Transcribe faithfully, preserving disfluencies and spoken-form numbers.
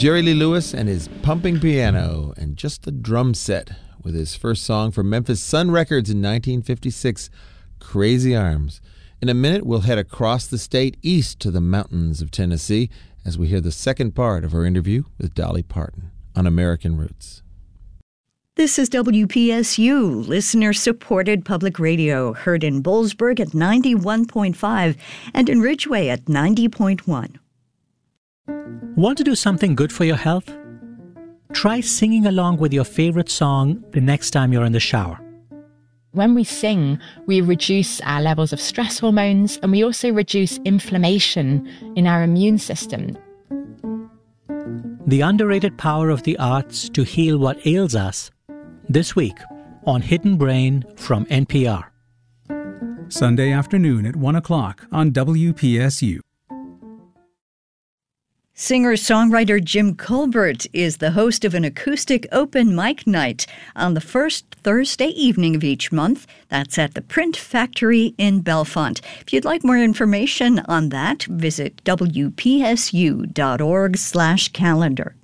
Jerry Lee Lewis and his pumping piano and just a drum set with his first song for Memphis Sun Records in nineteen fifty-six, Crazy Arms. In a minute, we'll head across the state east to the mountains of Tennessee as we hear the second part of our interview with Dolly Parton on American Roots. This is W P S U, listener-supported public radio, heard in Boalsburg at ninety-one point five and in Ridgeway at ninety point one. Want to do something good for your health? Try singing along with your favorite song the next time you're in the shower. When we sing, we reduce our levels of stress hormones and we also reduce inflammation in our immune system. The underrated power of the arts to heal what ails us, this week on Hidden Brain from N P R. Sunday afternoon at one o'clock on W P S U. Singer-songwriter Jim Colbert is the host of an acoustic open mic night on the first Thursday evening of each month. That's at the Print Factory in Bellefonte. If you'd like more information on that, visit W P S U dot org slash calendar.